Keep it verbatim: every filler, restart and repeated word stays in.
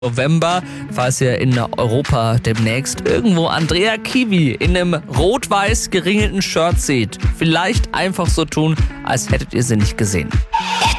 November, falls ihr in Europa demnächst irgendwo Andrea Kiwi in einem rot-weiß geringelten Shirt seht. Vielleicht einfach so tun, als hättet ihr sie nicht gesehen.